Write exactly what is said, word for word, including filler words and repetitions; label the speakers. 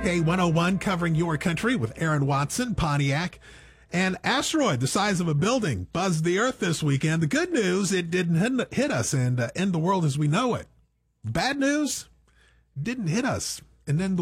Speaker 1: K one oh one covering your country with Aaron Watson, Pontiac. An asteroid the size of a building buzzed the Earth this weekend. The good news, it didn't hit us and uh, end the world as we know it. Bad news, didn't hit us and then the